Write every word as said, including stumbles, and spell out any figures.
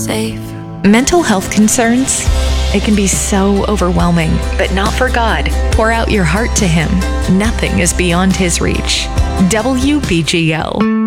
safe. Mental health concerns? It can be so overwhelming, but not for God. Pour out your heart to Him. Nothing is beyond His reach. W B G L.